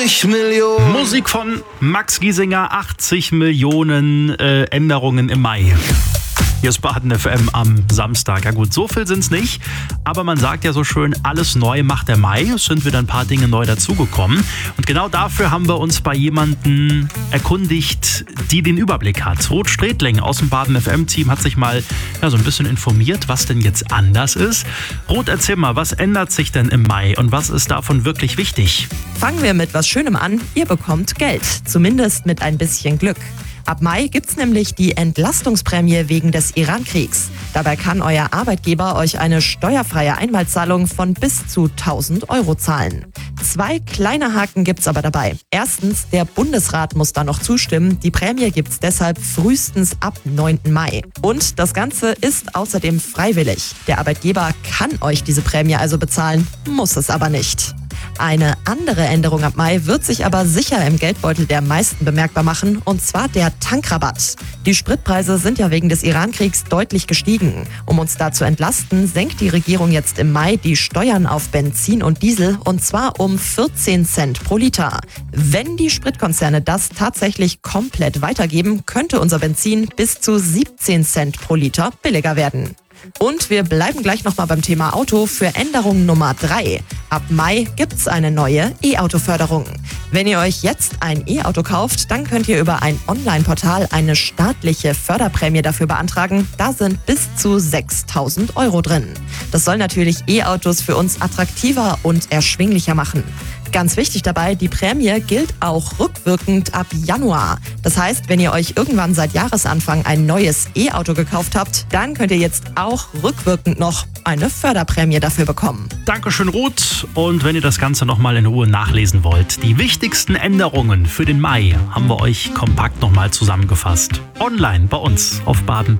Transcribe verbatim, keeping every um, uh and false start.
Millionen. Musik von Max Giesinger, achtzig Millionen äh, Änderungen im Mai. Hier ist Baden F M am Samstag. Ja gut, so viel sind's nicht, aber man sagt ja so schön, alles neu macht der Mai. Es sind wieder ein paar Dinge neu dazugekommen und genau dafür haben wir uns bei jemandem erkundigt, die den Überblick hat. Ruth Strätling aus dem Baden F M-Team hat sich mal ja, so ein bisschen informiert, was denn jetzt anders ist. Ruth, erzähl mal, was ändert sich denn im Mai und was ist davon wirklich wichtig? Fangen wir mit was Schönem an. Ihr bekommt Geld, zumindest mit ein bisschen Glück. Ab Mai gibt's nämlich die Entlastungsprämie wegen des Iran-Kriegs. Dabei kann euer Arbeitgeber euch eine steuerfreie Einmalzahlung von bis zu tausend Euro zahlen. Zwei kleine Haken gibt's aber dabei. Erstens, der Bundesrat muss da noch zustimmen. Die Prämie gibt's deshalb frühestens ab neunten Mai. Und das Ganze ist außerdem freiwillig. Der Arbeitgeber kann euch diese Prämie also bezahlen, muss es aber nicht. Eine andere Änderung ab Mai wird sich aber sicher im Geldbeutel der meisten bemerkbar machen, und zwar der Tankrabatt. Die Spritpreise sind ja wegen des Iran-Kriegs deutlich gestiegen. Um uns da zu entlasten, senkt die Regierung jetzt im Mai die Steuern auf Benzin und Diesel, und zwar um vierzehn Cent pro Liter. Wenn die Spritkonzerne das tatsächlich komplett weitergeben, könnte unser Benzin bis zu siebzehn Cent pro Liter billiger werden. Und wir bleiben gleich nochmal beim Thema Auto für Änderung Nummer drei. Ab Mai gibt's eine neue E-Auto-Förderung. Wenn ihr euch jetzt ein E-Auto kauft, dann könnt ihr über ein Online-Portal eine staatliche Förderprämie dafür beantragen. Da sind bis zu sechstausend Euro drin. Das soll natürlich E-Autos für uns attraktiver und erschwinglicher machen. Ganz wichtig dabei, die Prämie gilt auch rückwirkend ab Januar. Das heißt, wenn ihr euch irgendwann seit Jahresanfang ein neues E-Auto gekauft habt, dann könnt ihr jetzt auch rückwirkend noch eine Förderprämie dafür bekommen. Dankeschön, Ruth. Und wenn ihr das Ganze nochmal in Ruhe nachlesen wollt, die wichtigsten Änderungen für den Mai haben wir euch kompakt nochmal zusammengefasst. Online bei uns auf baden